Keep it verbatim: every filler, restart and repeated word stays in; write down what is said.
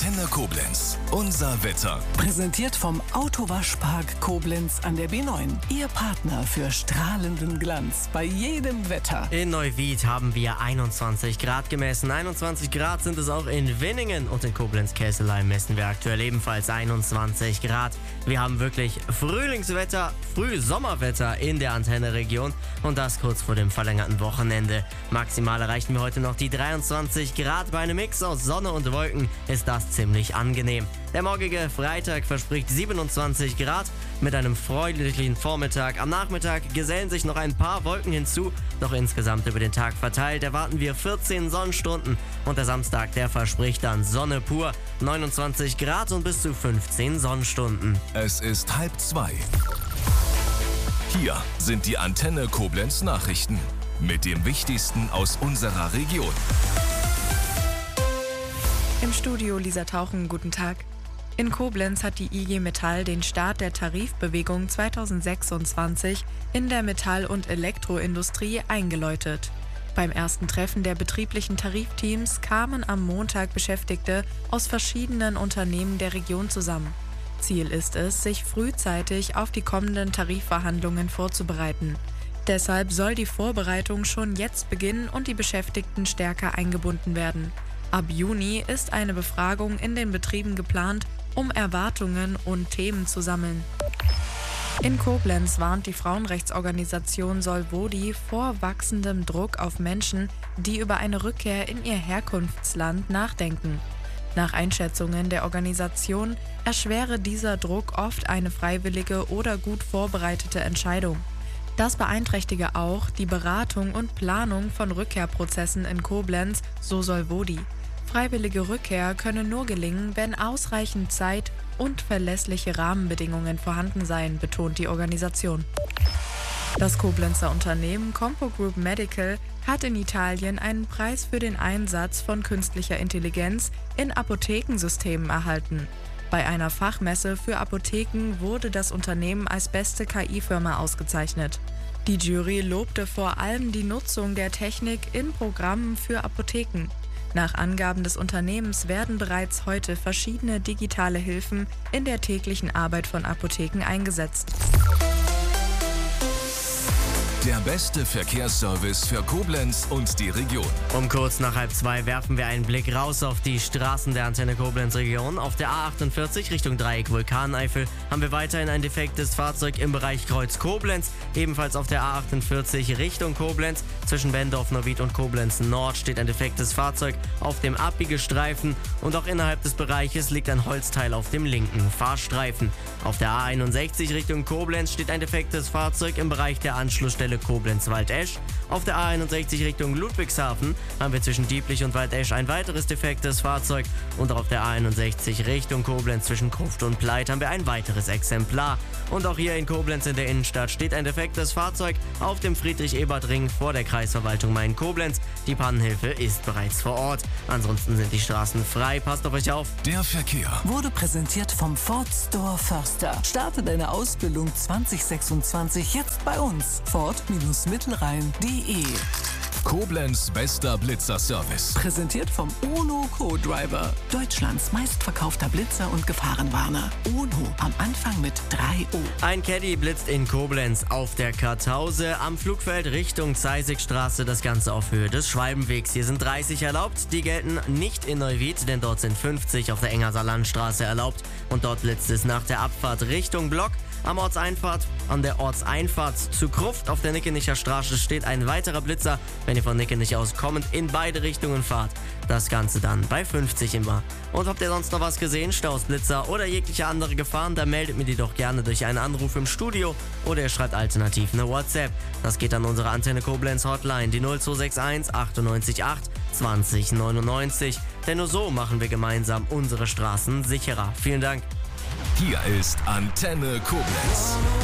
Antenne Koblenz. Unser Wetter. Präsentiert vom Autowaschpark Koblenz an der B neun. Ihr Partner für strahlenden Glanz bei jedem Wetter. In Neuwied haben wir einundzwanzig Grad gemessen. einundzwanzig Grad sind es auch in Winningen. Und in Koblenz-Kesselheim messen wir aktuell ebenfalls einundzwanzig Grad. Wir haben wirklich Frühlingswetter, Frühsommerwetter in der Antenne-Region. Und das kurz vor dem verlängerten Wochenende. Maximal erreichen wir heute noch die dreiundzwanzig Grad. Bei einem Mix aus Sonne und Wolken ist das ziemlich angenehm. Der morgige Freitag verspricht siebenundzwanzig Grad mit einem freundlichen Vormittag. Am Nachmittag gesellen sich noch ein paar Wolken hinzu, doch insgesamt über den Tag verteilt erwarten wir vierzehn Sonnenstunden und der Samstag, der verspricht dann Sonne pur, neunundzwanzig Grad und bis zu fünfzehn Sonnenstunden. Es ist halb zwei. Hier sind die Antenne Koblenz Nachrichten mit dem Wichtigsten aus unserer Region. Im Studio Lisa Tauchen, guten Tag. In Koblenz hat die I G Metall den Start der Tarifbewegung zweitausendsechsundzwanzig in der Metall- und Elektroindustrie eingeläutet. Beim ersten Treffen der betrieblichen Tarifteams kamen am Montag Beschäftigte aus verschiedenen Unternehmen der Region zusammen. Ziel ist es, sich frühzeitig auf die kommenden Tarifverhandlungen vorzubereiten. Deshalb soll die Vorbereitung schon jetzt beginnen und die Beschäftigten stärker eingebunden werden. Ab Juni ist eine Befragung in den Betrieben geplant, um Erwartungen und Themen zu sammeln. In Koblenz warnt die Frauenrechtsorganisation Solvodi vor wachsendem Druck auf Menschen, die über eine Rückkehr in ihr Herkunftsland nachdenken. Nach Einschätzungen der Organisation erschwere dieser Druck oft eine freiwillige oder gut vorbereitete Entscheidung. Das beeinträchtige auch die Beratung und Planung von Rückkehrprozessen in Koblenz, so Solvodi. Freiwillige Rückkehr könne nur gelingen, wenn ausreichend Zeit und verlässliche Rahmenbedingungen vorhanden seien, betont die Organisation. Das Koblenzer Unternehmen Compo Group Medical hat in Italien einen Preis für den Einsatz von künstlicher Intelligenz in Apothekensystemen erhalten. Bei einer Fachmesse für Apotheken wurde das Unternehmen als beste K I-Firma ausgezeichnet. Die Jury lobte vor allem die Nutzung der Technik in Programmen für Apotheken. Nach Angaben des Unternehmens werden bereits heute verschiedene digitale Hilfen in der täglichen Arbeit von Apotheken eingesetzt. Der beste Verkehrsservice für Koblenz und die Region. Um kurz nach halb zwei werfen wir einen Blick raus auf die Straßen der Antenne Koblenz Region. Auf der A achtundvierzig Richtung Dreieck Vulkaneifel haben wir weiterhin ein defektes Fahrzeug im Bereich Kreuz Koblenz. Ebenfalls auf der A achtundvierzig Richtung Koblenz. Zwischen Bendorf, Neuwied und Koblenz Nord steht ein defektes Fahrzeug auf dem Abbiegestreifen. Und auch innerhalb des Bereiches liegt ein Holzteil auf dem linken Fahrstreifen. Auf der A einundsechzig Richtung Koblenz steht ein defektes Fahrzeug im Bereich der Anschlussstelle Koblenz-Waldesch. Auf der A einundsechzig Richtung Ludwigshafen haben wir zwischen Dieblich und Waldesch ein weiteres defektes Fahrzeug und auch auf der A einundsechzig Richtung Koblenz zwischen Gruft und Pleit haben wir ein weiteres Exemplar. Und auch hier in Koblenz in der Innenstadt steht ein defektes Fahrzeug auf dem Friedrich-Ebert-Ring vor der Kreisverwaltung Main-Koblenz. Die Pannenhilfe ist bereits vor Ort. Ansonsten sind die Straßen frei. Passt auf euch auf. Der Verkehr Wurde präsentiert vom Ford Store Förster. Starte deine Ausbildung zwanzig sechsundzwanzig jetzt bei uns. Ford Mittelrhein punkt de. Koblenz bester Blitzerservice. Präsentiert vom UNO Co-Driver. Deutschlands meistverkaufter Blitzer und Gefahrenwarner. UNO am Anfang mit drei O. Ein Caddy blitzt in Koblenz auf der Kartause am Flugfeld Richtung Zeisigstraße, das Ganze auf Höhe des Schwalbenwegs. Hier sind dreißig erlaubt, die gelten nicht in Neuwied, denn dort sind fünfzig auf der Engerser Landstraße erlaubt und dort blitzt es nach der Abfahrt Richtung Block. Am Ortseinfahrt, an der Ortseinfahrt zu Gruft auf der Nickenicher Straße steht ein weiterer Blitzer, wenn ihr von Nickenich aus kommend in beide Richtungen fahrt. Das Ganze dann bei fünfzig immer. Und habt ihr sonst noch was gesehen, Staus, Blitzer oder jegliche andere Gefahren, dann meldet mir die doch gerne durch einen Anruf im Studio oder ihr schreibt alternativ eine WhatsApp. Das geht an unsere Antenne Koblenz Hotline, die null zwei sechs eins achtundneunzig acht zwanzig neunundneunzig. Denn nur so machen wir gemeinsam unsere Straßen sicherer. Vielen Dank. Hier ist Antenne Koblenz.